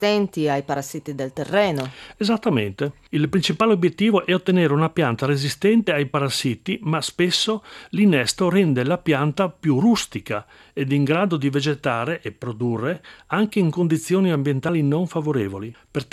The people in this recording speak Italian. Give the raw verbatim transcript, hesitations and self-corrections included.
resistenti ai parassiti del terreno. Esattamente. Il principale obiettivo è ottenere una pianta resistente ai parassiti, ma spesso l'innesto rende la pianta più rustica ed in grado di vegetare e produrre anche in condizioni ambientali non favorevoli. Per